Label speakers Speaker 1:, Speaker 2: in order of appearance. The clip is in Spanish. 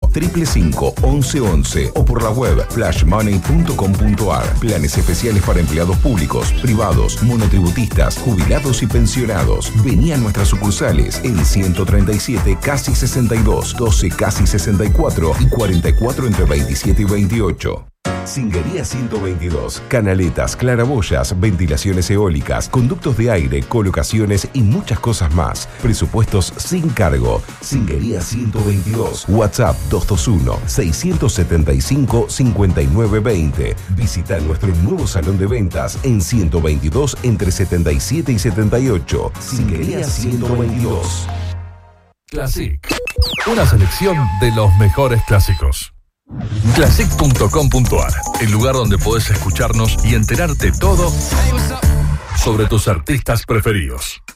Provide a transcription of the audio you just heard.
Speaker 1: 555-1111 o por la web flashmoney.com.ar. Planes especiales para empleados públicos, privados, monotributistas, jubilados y pensionados. Vení a nuestras sucursales en 137 casi 62, 12 casi 64 y 44 entre 27 y 28. Singuería 122. Canaletas, claraboyas, ventilaciones eólicas, conductos de aire, colocaciones y muchas cosas más. Presupuestos sin cargo. Singuería 122. WhatsApp 221-675-5920. Visita nuestro nuevo salón de ventas en 122 entre 77 y 78. Singuería 122.
Speaker 2: Classic. Una selección de los mejores clásicos. Classic.com.ar, el lugar donde podés escucharnos y enterarte todo sobre tus artistas preferidos.